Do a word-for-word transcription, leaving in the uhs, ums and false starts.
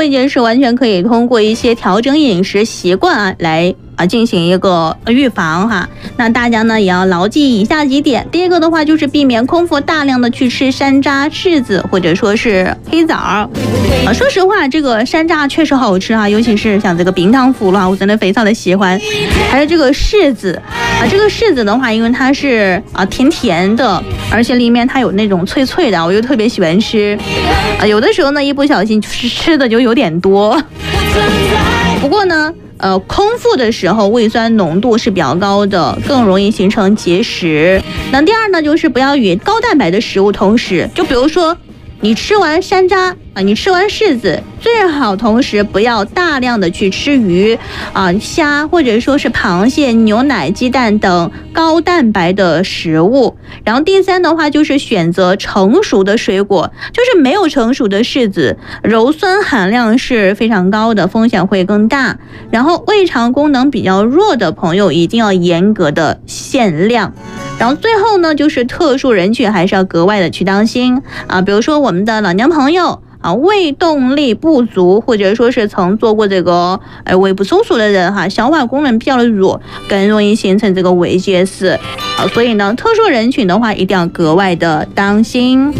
胃结石完全可以通过一些调整饮食习惯啊来啊进行一个预防哈。那大家呢也要牢记以下几点。第一个的话就是避免空腹大量的去吃山楂、柿子或者说是黑枣啊。说实话，这个山楂确实好吃啊，尤其是像这个冰糖葫芦啊，我真的非常的喜欢。还有这个柿子啊，这个柿子的话，因为它是啊甜甜的，而且里面它有那种脆脆的，我就特别喜欢吃啊。有的时候呢，一不小心就是吃的就有点多。不过呢，呃，空腹的时候胃酸浓度是比较高的，更容易形成结石。那第二呢，就是不要与高蛋白的食物同时，就比如说你吃完山楂啊，你吃完柿子，最好同时不要大量的去吃鱼啊、虾或者说是螃蟹、牛奶、鸡蛋等高蛋白的食物。然后第三的话就是选择成熟的水果，就是没有成熟的柿子，鞣酸含量是非常高的，风险会更大。然后胃肠功能比较弱的朋友一定要严格的限量。然后最后呢，就是特殊人群还是要格外的去当心啊，比如说我们的老年朋友啊，胃动力不足，或者说是曾做过这个呃胃部手术的人哈，消化功能比较的弱，更容易形成这个胃结石啊，所以呢，特殊人群的话一定要格外的当心。